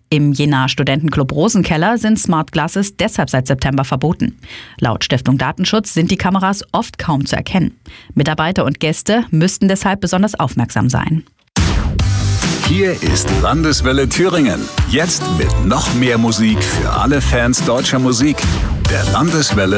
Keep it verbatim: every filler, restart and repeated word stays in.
Im Jenaer Studentenclub Rosenkeller sind Smart Glasses deshalb seit September verboten. Laut Stiftung Datenschutz sind die Kameras oft kaum zu erkennen. Mitarbeiter und Gäste müssten deshalb besonders aufmerksam sein. Hier ist Landeswelle Thüringen. Jetzt mit noch mehr Musik für alle Fans deutscher Musik. Der Landeswelle